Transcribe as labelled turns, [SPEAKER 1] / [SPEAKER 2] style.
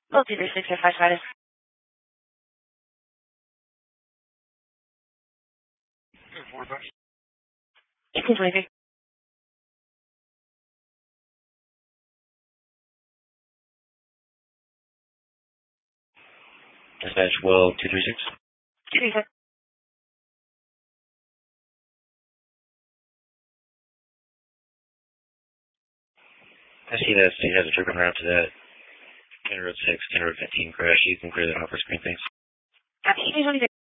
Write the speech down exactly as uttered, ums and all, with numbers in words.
[SPEAKER 1] Well, two three six, five five. eighteen twenty-three.
[SPEAKER 2] Dispatch, well, two three six.
[SPEAKER 1] two three six.
[SPEAKER 2] I see that state has a trip en route to that County Road six, County Road fifteen crash. You can clear that off our screen, thanks.
[SPEAKER 1] Copy, eighteen twenty-three.